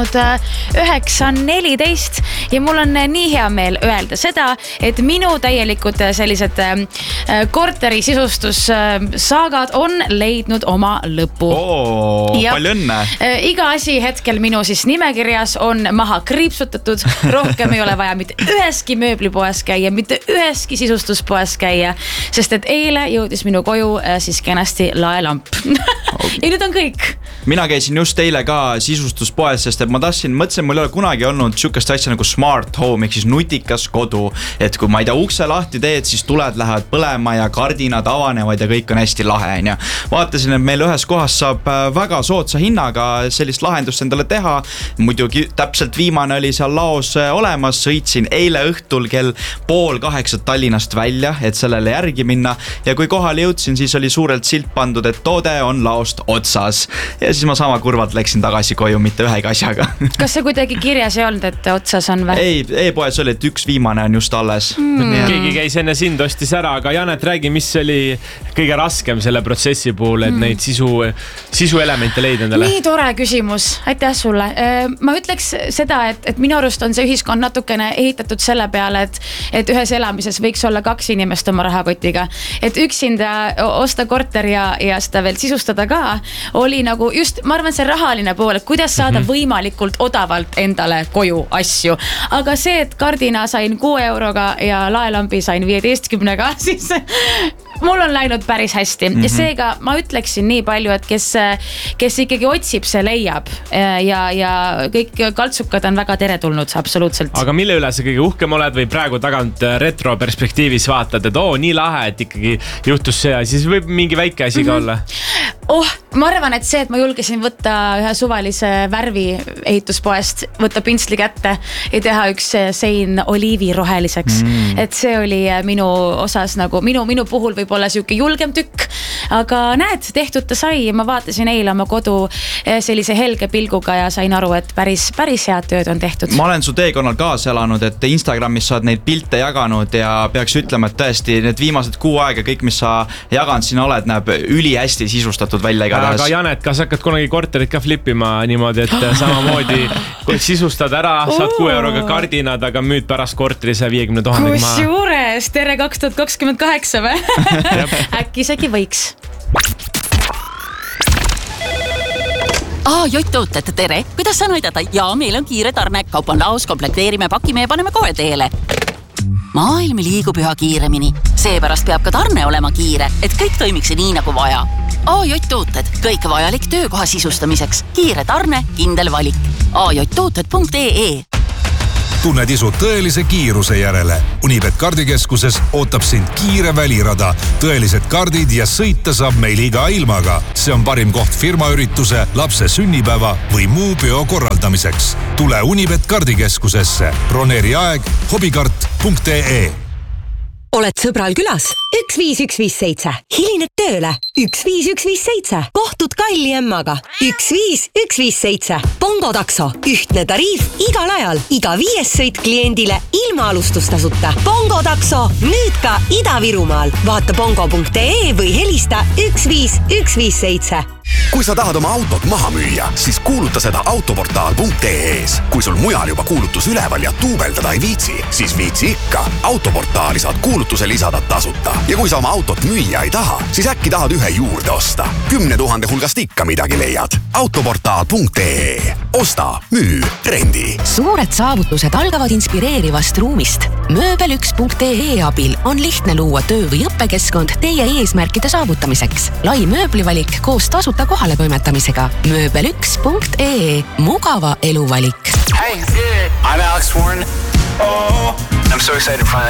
9:14 ja mul on nii hea meel öelda seda, et minu täielikud sellised korteri sisustussaagad on leidnud oma lõpu. Palju õnne! Iga asi hetkel minu siis nimekirjas on maha kriipsutatud, rohkem ei ole vaja mitte üheski mööblipoes käia, mitte üheski sisustuspoes käia, sest et eile jõudis minu koju siis kenasti laelamp. Ja nüüd on kõik. Mina käisin just eile ka sisustuspoes, sest et ma mõtlesin, mul ei ole kunagi olnud siukest asja nagu smart home, ehk siis nutikas kodu, et kui ma ei tea ukse lahti teed, siis tuled lähevad põlema ja kardinad avanevad ja kõik on hästi lahe. Vaatasin, et meil ühes kohas saab väga soodsa hinnaga sellist lahendust endale teha. Muidugi täpselt viimane oli seal laos olemas, sõitsin eile õhtul kell 7:30 Tallinnast välja, et sellele järgi minna ja kui kohale jõudsin, siis oli suurelt silt pandud, et toode on laost otsas ja siis ma sama kurvalt läksin tagasi koju mitte ühegi asjaga. Kas see kuidagi kirjas ei olnud, et otsas on või? Ei, e-poes oli, et üks viimane on just alles. Keegi käis enne sind ostis ära, aga Janet, räägi, mis oli kõige raskem selle protsessi puhul, et neid sisuelemente leida endale? Nii tore küsimus, aitäh sulle. Ma ütleks seda, et minu arust on see ühiskond natukene ehitatud selle peale, et ühes elamises võiks olla 2 inimest oma rahakotiga. Et üksinda osta korter ja seda veel sisustada ka, oli nagu just, ma arvan, see rahaline pool, et kuidas saada võimalikult odavalt endale koju asju. Aga see, et kardina sain 6 euroga ja laelambi sain 15-ga, siis mul on läinud päris hästi. Ja seega ma ütleksin nii palju, et kes ikkagi otsib, see leiab. Ja kõik kaltsukad on väga teretulnud, absoluutselt. Aga mille üle sa kõige uhkem oled või praegu tagant retro perspektiivis vaatad, et nii lahe, et ikkagi juhtus see ja siis võib mingi väike asi ka olla? Ma arvan, et see, et ma julgesin võtta ühe suvalise värvi ehituspoest, võtta pintsli kätte ja teha üks sein oliiviroheliseks. Et see oli minu osas nagu, minu puhul võib olla siuke julgem tükk, aga näed, tehtud ta sai ja ma vaatasin eile oma kodu sellise helge pilguga ja sain aru, et päris head tööd on tehtud. Ma olen su teekonnal kaasa elanud, et Instagramis sa oled neid pilte jaganud ja peaks ütlema, et tõesti need viimased 6 aega kõik, mis sa jaganud siin oled, näeb üli hästi sisustatud välja igatahes. Aga Janet, kas hakkad kunagi korterit ka flippima niimoodi, et samamoodi kui sisustad ära, saad 6 euroga kardinad, aga müüd pärast korteri 150 000 maha? Kusjuures, tere 2028 või? Äkki isegi võiks. Jott-tooted, tere! Kuidas saan aidata? Ja meil on kiire tarne. Kaup on laos, komplekteerime, pakime ja paneme kohe teele. Maailm liigub üha kiiremini. Seepärast peab ka tarne olema kiire, et kõik toimiks nii nagu vaja. Jott-tooted, kõik vajalik töökoha sisustamiseks. Kiire tarne, kindel valik. jott-tooted.ee Tunned isu tõelise kiiruse järele. Unibet kardikeskuses ootab sind kiire välirada. Tõelised kardid ja sõita saab meil iga ilmaga. See on parim koht firmaürituse, lapse sünnipäeva või muu peo korraldamiseks. Tule Unibet kardikeskusesse. Broneeri aeg hobikart.ee Oled sõbral külas? 15157. Hilined tööle? 15157. Kohtud kalli emmaga? 15157. Bongo takso. Ühtne tariif igal ajal. Iga 5 sõit kliendile ilma alustustasuta. Bongo takso. Nüüd ka Ida-Virumaal. Vaata bongo.ee või helista 15157. Kui sa tahad oma autot maha müüa, siis kuuluta seda autoportaal.ee-s. Kui sul mujal juba kuulutus üleval ja tuubeldada ei viitsi, siis viitsi ikka. Autoportaali saad kuulutuse lisada tasuta. Ja kui sa oma autot müüa ei taha, siis äkki tahad ühe juurde osta. 10 000 hulgast ikka midagi leiad. Autoportaal.ee. Osta, müü, rendi. Suured saavutused algavad inspireerivast ruumist. Mööbel1.ee abil on lihtne luua töö- või õppekeskkond teie eesmärkide saavutamiseks. Lai mööblivalik koos tasuta kohale toimetamisega. Mööbel1.ee. Mugava eluvalik. Hey, I'm Alex Warren. I'm so excited to finally